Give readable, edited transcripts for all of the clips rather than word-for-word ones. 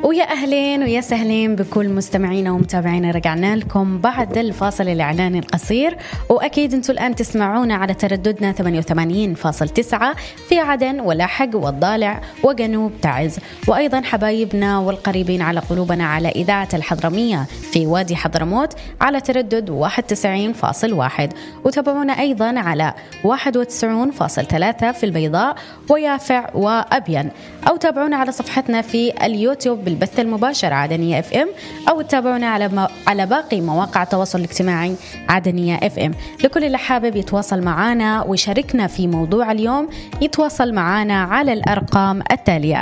ويا أهلين ويا سهلين بكل مستمعينا ومتابعينا. رجعنا لكم بعد الفاصل الإعلاني القصير، وأكيد أنتوا الآن تسمعونا على ترددنا 88.9 في عدن ولاحق والضالع وجنوب تعز، وأيضا حبايبنا والقريبين على قلوبنا على إذاعة الحضرمية في وادي حضرموت على تردد 91.1، وتابعونا أيضا على 91.3 في البيضاء ويافع وأبين، أو تابعونا على صفحتنا في اليوتيوب بالبث المباشر عدنية FM، أو تابعونا على باقي مواقع التواصل الاجتماعي عدنية FM. لكل اللي حابب يتواصل معنا ويشاركنا في موضوع اليوم يتواصل معنا على الأرقام التالية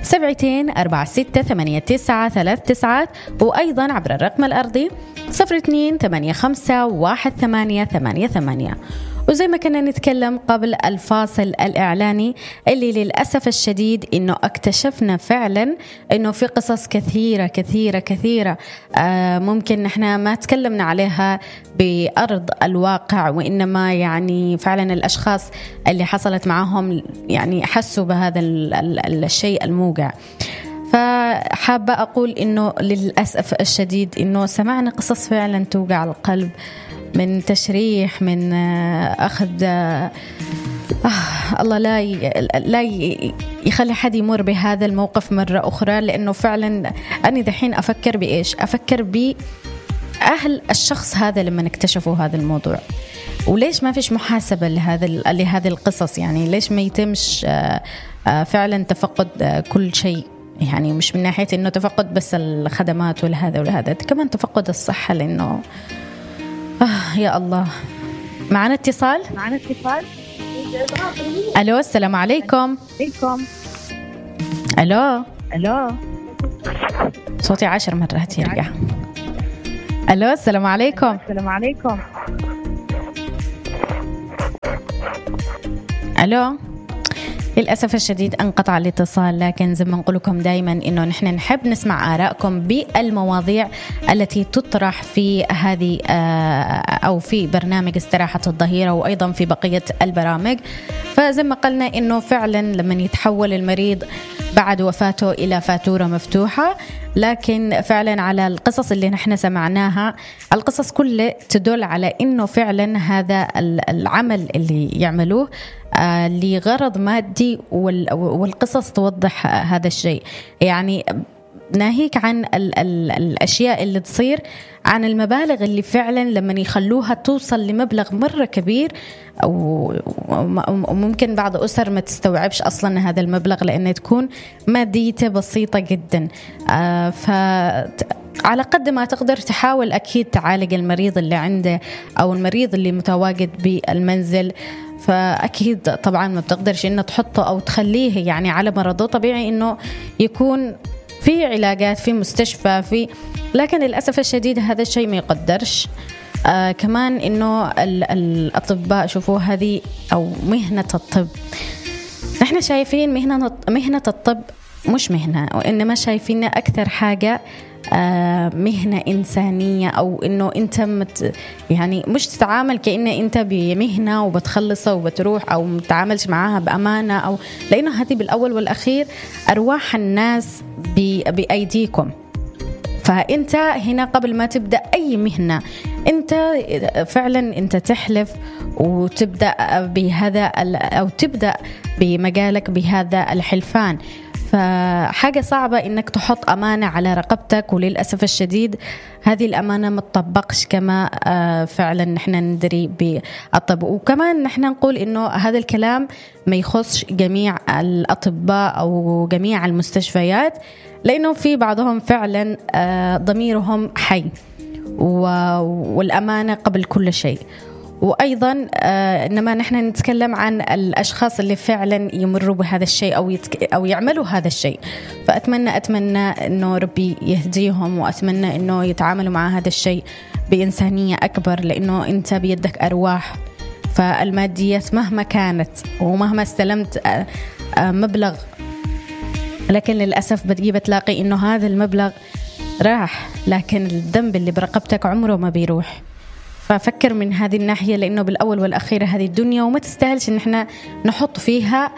72468939، وأيضا عبر الرقم الأرضي 02851888. وزي ما كنا نتكلم قبل الفاصل الإعلاني اللي للأسف الشديد إنه اكتشفنا فعلا إنه في قصص كثيرة كثيرة كثيرة ممكن نحنا ما تكلمنا عليها بأرض الواقع، وإنما يعني فعلا الأشخاص اللي حصلت معهم يعني حسوا بهذا الشيء الموجع. فحابة أقول إنه للأسف الشديد إنه سمعنا قصص فعلا توجع القلب، من تشريح، من أخذ الله لا يخلي حد يمر بهذا الموقف مرة أخرى، لأنه فعلا أنا دحين أفكر بإيش؟ أفكر بأهل الشخص هذا لما اكتشفوا هذا الموضوع، وليش ما فيش محاسبة لهذه القصص؟ يعني ليش ما يتمش فعلا تفقد كل شيء؟ يعني مش من ناحية إنه تفقد بس الخدمات والهذا كمان تفقد الصحة، لأنه يا الله. معنا اتصال. ألو، السلام عليكم. ألو صوتي 10 مرات يرجع. ألو، السلام عليكم. ألو، للأسف الشديد انقطع الاتصال، لكن زي ما نقول لكم دائما إنه نحن نحب نسمع آرائكم بالمواضيع التي تطرح في هذه أو في برنامج استراحة الظهيرة، وأيضا في بقية البرامج. فزي ما قلنا إنه فعلا لما يتحول المريض بعد وفاته إلى فاتورة مفتوحة، لكن فعلا على القصص اللي نحن سمعناها، القصص كلها تدل على إنه فعلا هذا العمل اللي يعملوه لغرض مادي، والقصص توضح هذا الشيء. يعني ناهيك عن الأشياء اللي تصير، عن المبالغ اللي فعلا لما يخلوها توصل لمبلغ مرة كبير، وممكن بعض أسر ما تستوعبش أصلا هذا المبلغ، لأنه تكون ماديته بسيطة جدا. على قد ما تقدر تحاول أكيد تعالج المريض اللي عنده أو المريض اللي متواجد بالمنزل. فأكيد طبعا ما بتقدرش إنه تحطه أو تخليه يعني على مرضه، طبيعي إنه يكون في علاجات في مستشفى لكن للأسف الشديد هذا الشيء ما يقدرش. كمان إنه الأطباء شوفوا هذه أو مهنة الطب، نحن شايفين مهنة الطب مش مهنة، وإنما شايفينها أكثر حاجة مهنة إنسانية، أو إنه أنت يعني مش تتعامل كأنه أنت بمهنة وبتخلصها وبتروح، أو متعاملش معاها بأمانة، أو لأنه هذه بالأول والأخير أرواح الناس بأيديكم. فأنت هنا قبل ما تبدأ أي مهنة، أنت فعلا أنت تحلف وتبدأ بهذا أو تبدأ بمجالك بهذا الحلفان. فحاجة صعبة إنك تحط أمانة على رقبتك، وللأسف الشديد هذه الأمانة ما تطبقش كما فعلا نحن ندري بالطب. وكمان نحن نقول إنه هذا الكلام ما يخص جميع الأطباء أو جميع المستشفيات، لأنه في بعضهم فعلا ضميرهم حي، والأمانة قبل كل شيء. وأيضا إنما نحن نتكلم عن الأشخاص اللي فعلا يمروا بهذا الشيء أو يعملوا هذا الشيء. فأتمنى إنه ربي يهديهم، وأتمنى إنه يتعاملوا مع هذا الشيء بإنسانية أكبر، لأنه أنت بيدك أرواح. فالماديات مهما كانت ومهما استلمت مبلغ، لكن للأسف بتلاقي إنه هذا المبلغ راح، لكن الذنب اللي برقبتك عمره ما بيروح. ففكر من هذه الناحية، لأنه بالأول والأخير هذه الدنيا وما تستاهلش إن احنا نحط فيها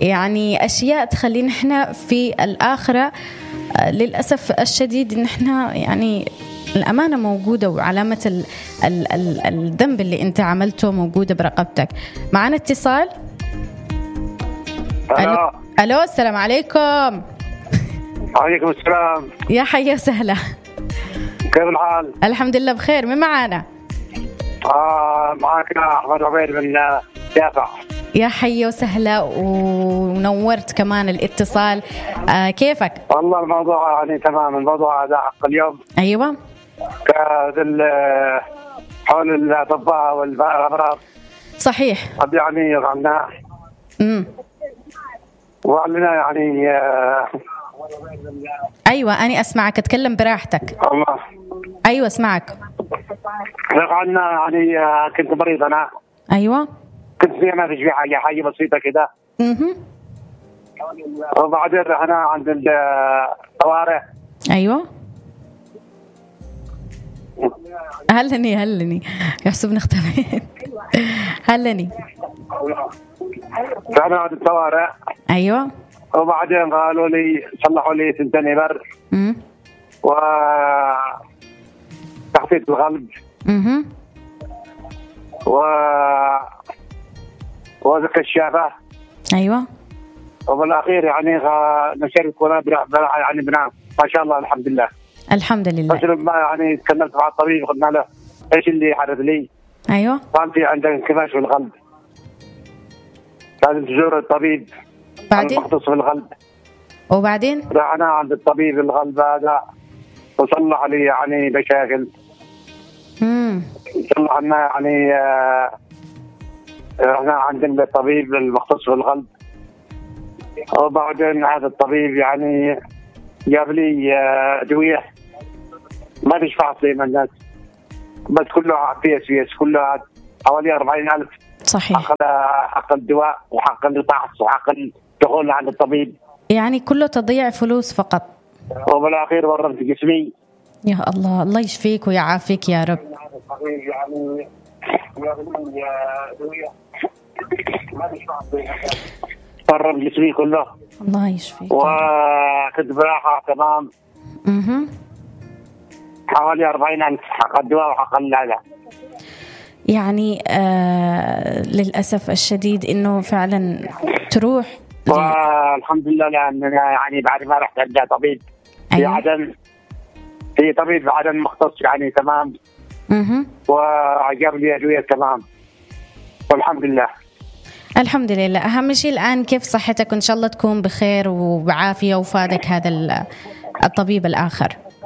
يعني أشياء تخلينا إحنا في الآخرة للأسف الشديد إن إحنا يعني الأمانة موجودة، وعلامة الذنب اللي أنت عملته موجودة برقبتك. معنا اتصال. ألو السلام عليكم. وعليكم السلام. يا حيا وسهلا. كيف الحال؟ الحمد لله بخير. من معانا؟ معك أحمد عبيد من يافع. يا حيا وسهلا ونورت كمان الاتصال. كيفك؟ والله الموضوع يعني تمام. الموضوع هذا حق اليوم. أيوة. حول الأطباء والأمراض. صحيح. قد يعني عنا. وعلنا يعني أيوة أنا أسمعك، أتكلم براحتك. الله. أيوة أسمعك. عنا يعني كنت مريض أنا. أيوة. كنت ما فيش في حاجة بسيطة كده. وبعدين أنا عند الطوارئ. أيوة. هلني يحسب نختبر. هلني. أنا عند الطوارئ. أيوة. وبعدين قالوا لي صلحوا لي سنتين إبر و تخطيط القلب وذك الشافة. أيوة. وبالأخير يعني نشرت ولا يعني بنام ما شاء الله الحمد لله. الحمد لله. بس لما يعني تكلمت مع الطبيب قلنا له إيش اللي حدث لي؟ أيوة. قال في عندك انكماش في القلب، لازم تزور الطبيب المختص في القلب. وبعدين؟ رحنا عند الطبيب القلب هذا وصلح لي يعني مشاكل. صلح لنا يعني رحنا عند الطبيب المختص في القلب، وبعدين هذا الطبيب يعني جاب لي أدوية ما فيش فحص زي ما الناس، بس كله PSVS كله حوالي 40,000. صحيح. حق الدواء وحق الفحص وحق الدخول عند الطبيب، يعني كله تضييع فلوس فقط. وبالأخير ورمت جسمي. يا الله، الله يشفيك ويعافيك يا رب. ورم جسمي كله. الله يشفيك. وكنت براحة تمام. حوالي 40,000 حق الدواء وحق العلاج. يعني للأسف الشديد إنه فعلا تروح. والحمد لله لأن يعني بعد ما رحت عند طبيب في عدن، في طبيب عدن مختص يعني تمام. وجاب لي أدوية تمام والحمد لله. الحمد لله. أهم شيء الآن كيف صحتك، وإن شاء الله تكون بخير وبعافية وفادك هذا الطبيب الآخر.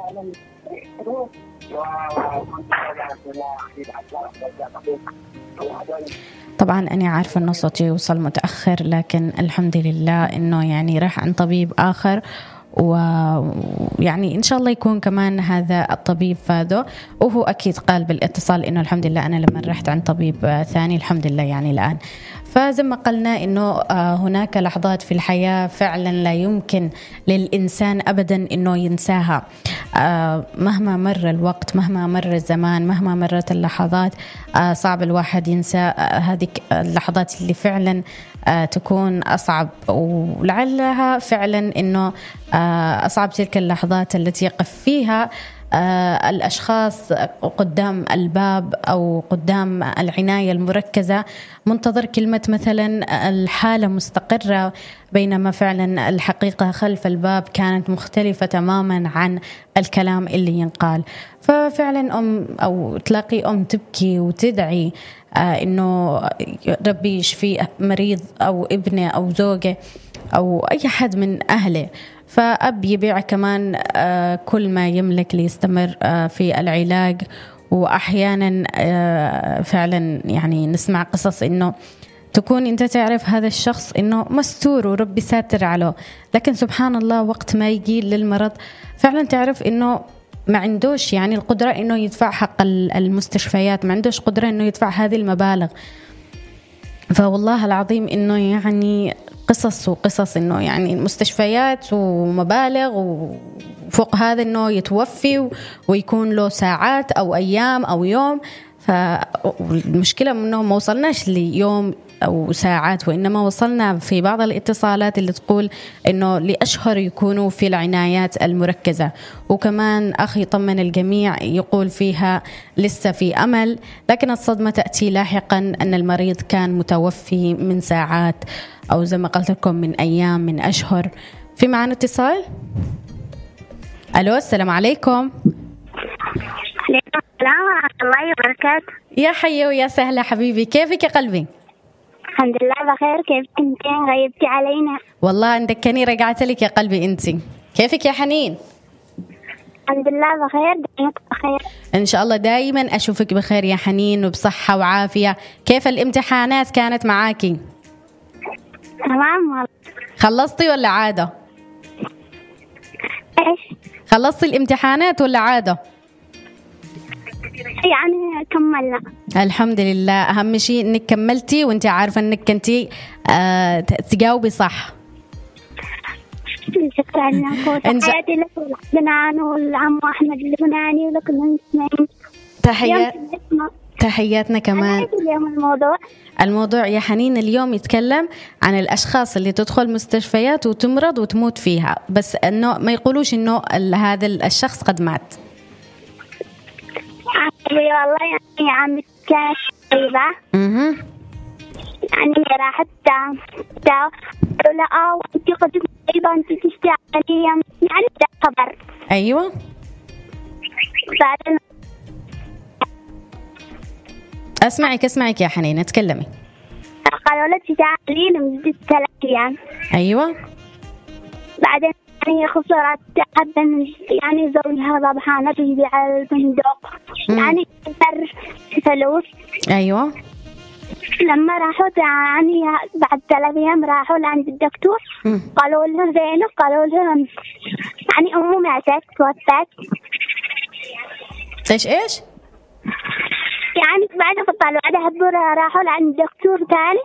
طبعا أنا عارفة أنه صوتي وصل متأخر، لكن الحمد لله أنه يعني راح عن طبيب آخر، ويعني إن شاء الله يكون كمان هذا الطبيب فاده. وهو أكيد قال بالاتصال إنه الحمد لله أنا لما رحت عن طبيب ثاني الحمد لله يعني الآن. فزي ما قلنا إنه هناك لحظات في الحياة فعلا لا يمكن للإنسان أبدا إنه ينساها، مهما مر الوقت، مهما مر الزمان، مهما مرت اللحظات، صعب الواحد ينسى هذه اللحظات اللي فعلا تكون أصعب، ولعلها فعلا إنه أصعب تلك اللحظات التي يقف فيها الأشخاص قدام الباب أو قدام العناية المركزة منتظر كلمة مثلا الحالة مستقرة، بينما فعلا الحقيقة خلف الباب كانت مختلفة تماما عن الكلام اللي ينقال. ففعلا أو تلاقي تبكي وتدعي إنه ربي يشفي مريض أو ابنه أو زوجه أو أي حد من أهله، فأب يبيع كمان كل ما يملك ليستمر في العلاج. وأحيانا فعلا يعني نسمع قصص إنه تكون أنت تعرف هذا الشخص إنه مستور وربي ساتر عليه، لكن سبحان الله وقت ما يجي للمرض فعلا تعرف إنه ما عندوش يعني القدرة إنه يدفع حق المستشفيات، ما عندوش قدرة إنه يدفع هذه المبالغ. فوالله العظيم إنه يعني قصص إنه يعني المستشفيات ومبالغ، وفوق هذا إنه يتوفي ويكون له ساعات أو أيام أو يوم. فالمشكلة إنه ما وصلناش ليوم أو ساعات، وإنما وصلنا في بعض الاتصالات اللي تقول إنه لأشهر يكونوا في العنايات المركزة. وكمان أخي يطمن الجميع يقول فيها لسه في أمل، لكن الصدمة تأتي لاحقا أن المريض كان متوفي من ساعات أو زي ما قلت لكم من أيام، من أشهر. في معنا اتصال. ألو، السلام عليكم. عليكم السلام ورحمة الله وبركاته. يا حية ويا سهلة حبيبي، كيفك يا قلبي؟ الحمد لله بخير. كيف انتين؟ غيبتي علينا. والله عندكني رجعت لك يا قلبي. انتي كيفك يا حنين؟ الحمد لله بخير، دائما بخير ان شاء الله دائما اشوفك بخير يا حنين وبصحة وعافية. كيف الامتحانات كانت معاكي؟ تمام والله. خلصتي ولا عادة؟ ايش؟ خلصتي الامتحانات ولا عادة؟ يعني كملنا الحمد لله. اهم شيء انك كملتي وانت عارفة انك كنتي تجاوبي صح. شكرا لك، وتحياتي لك ولحسنان والعم أحمد اللبناني ولكل المسلمين. تحياتنا كمان. اليوم الموضوع يا حنين اليوم يتكلم عن الأشخاص اللي تدخل مستشفيات وتمرض وتموت فيها، بس إنه ما يقولوش إنه هذا الشخص قد مات. والله يعني عمي كانت طيبة. يعني راحت لا وانتي قد طيبة انتي تشتغلي يعني ده خبر. أيوة. بعدين أسمعك يا حنين، اتكلمي. قالوا لك تشتغلي لمدة 3 أيام. أيوة. بعدين يعني خسرت حبا يعني زوجها ضبحانة يبيع البندق يعني كثر فلوس. أيوة. لما راحوا يعني بعد 3 أيام راحوا لعند الدكتور. قالوا له زينب، قالوا له يعني أمه ماتت توفت. إيش؟ يعني بعد فطلوا بعدها راحوا لعند دكتور ثاني